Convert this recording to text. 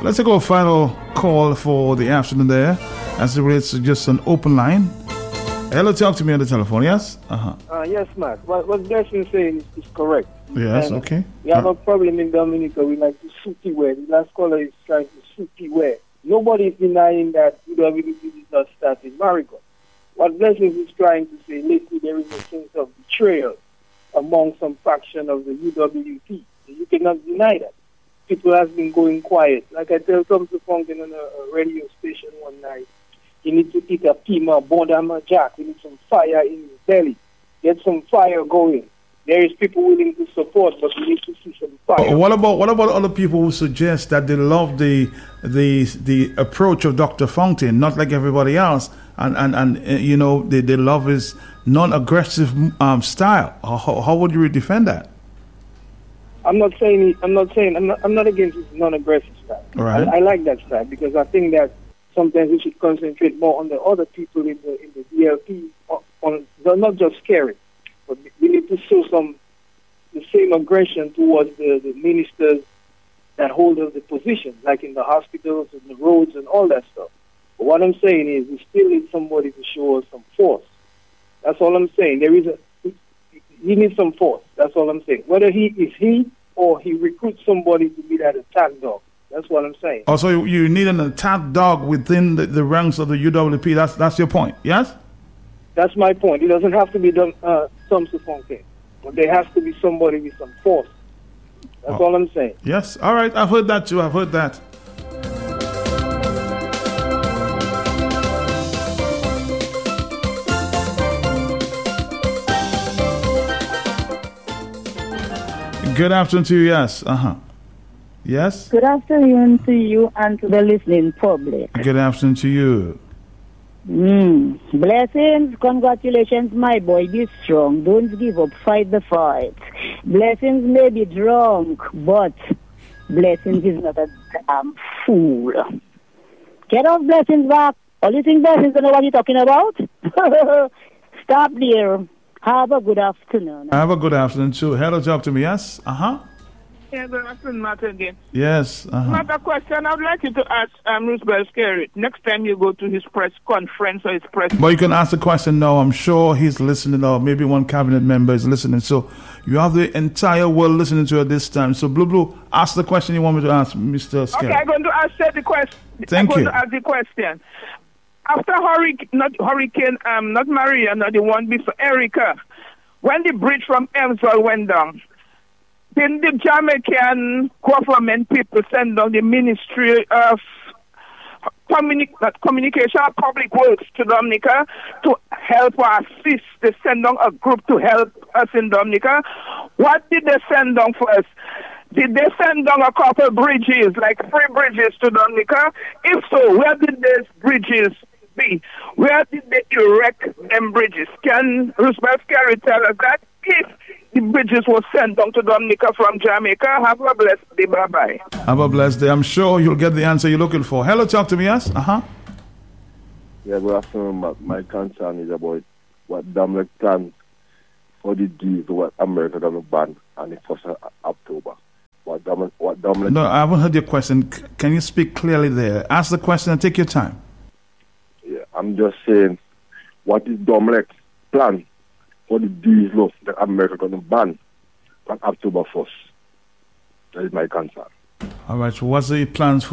Let's take our final call for the afternoon there, as it relates to just an open line. Hello, talk to me on the telephone, yes? Yes, Matt. What Blessing is saying is correct. Yes, and okay. We have a problem in Dominica. We like to suit wear. The last caller is trying to suit wear. Nobody is denying that UWP did not start in Marigot. What Blessing is trying to say, lately there is a sense of betrayal among some faction of the UWP. You cannot deny that. People have been going quiet. Like I tell Thompson Fontaine on a radio station one night, you need to eat a pima, bondama jack. You need some fire in your belly. Get some fire going. There is people willing to support, but we need to see some fire. What about other people who suggest that they love the approach of Dr. Fontaine, not like everybody else, and you know they love his non-aggressive style? How would you defend that? I'm not against his non-aggressive style. Right. I like that style because I think that sometimes we should concentrate more on the other people in the DLP, on not just scaring, but we need to show the same aggression towards the ministers that hold the position, like in the hospitals and the roads and all that stuff. But what I'm saying is we still need somebody to show us some force. That's all I'm saying. He needs some force. That's all I'm saying. Whether he or he recruits somebody to be that attack dog. That's what I'm saying. Also, you need an attack dog within the ranks of the UWP. That's your point, yes? That's my point. It doesn't have to be Thompson Fontaine, but there has to be somebody with some force. That's all I'm saying. Yes. All right. I've heard that too. I've heard that. Good afternoon to you. Yes. Yes. Good afternoon to you and to the listening public. Good afternoon to you. Blessings, congratulations, my boy. Be strong. Don't give up. Fight the fight. Blessings may be drunk, but Blessings is not a damn fool. Get off Blessings back. Or you think Blessings don't know what you're talking about? Stop there. Have a good afternoon. Have a good afternoon too. Hello, talk to me. Yes. Yeah, good afternoon, Matt again. Yes. Matt, a question I would like you to ask Roosevelt Skerrit next time you go to his press conference or his press. But you can ask the question now. I'm sure he's listening, or maybe one cabinet member is listening. So you have the entire world listening to you at this time. So Blue, ask the question you want me to ask, Mr. Skerrit. Okay, I'm going to ask the question. Thank you. To ask the question. After Hurricane, not Maria, not the one before Erica, when the bridge from Elmswell went down, didn't the Jamaican government people send down the Ministry of Communication and Public Works to Dominica to help or assist? They send down a group to help us in Dominica. What did they send down for us? Did they send down a couple bridges, like 3 bridges to Dominica? If so, where did these bridges be? Where did they erect them bridges? Can Roosevelt Skerrit tell us that? If the bridges were sent down to Dominica from Jamaica, have a blessed day. Bye-bye. Have a blessed day. I'm sure you'll get the answer you're looking for. Hello, talk to me, yes? Yeah, good afternoon. My concern is about what Dominic plans for the deals what America going to ban on the 1st of October. What Dominic... No, I haven't heard your question. Can you speak clearly there? Ask the question and take your time. Yeah, I'm just saying, what is Dominic's plan for the deals that America going to ban on October 1st? That is my concern. All right, so what's the plans for